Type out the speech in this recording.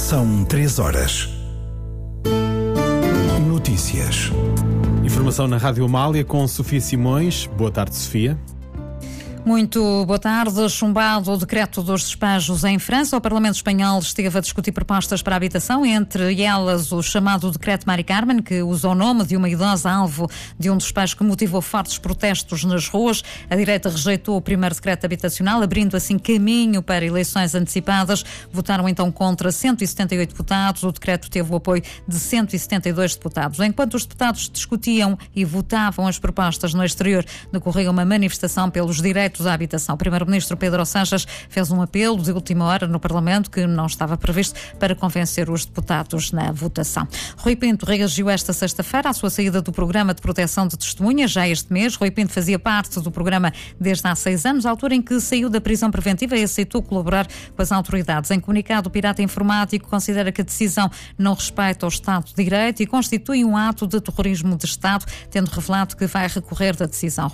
São 3 horas. Notícias. Informação na Rádio Amália com Sofia Simões. Boa tarde, Sofia. Muito boa tarde. Chumbado o decreto dos despejos em França, o Parlamento espanhol esteve a discutir propostas para a habitação, entre elas o chamado decreto Mari Carmen, que usa o nome de uma idosa alvo de um despejo que motivou fortes protestos nas ruas. A direita rejeitou o primeiro decreto habitacional, abrindo assim caminho para eleições antecipadas. Votaram então contra 178 deputados. O decreto teve o apoio de 172 deputados. Enquanto os deputados discutiam e votavam as propostas no exterior, decorreu uma manifestação pelos direitos à habitação. O primeiro-ministro Pedro Sánchez fez um apelo de última hora no Parlamento que não estava previsto para convencer os deputados na votação. Rui Pinto reagiu esta sexta-feira à sua saída do programa de proteção de testemunhas, já este mês. Rui Pinto fazia parte do programa desde há 6 anos, à altura em que saiu da prisão preventiva e aceitou colaborar com as autoridades. Em comunicado, o pirata informático considera que a decisão não respeita o Estado de Direito e constitui um ato de terrorismo de Estado, tendo revelado que vai recorrer da decisão.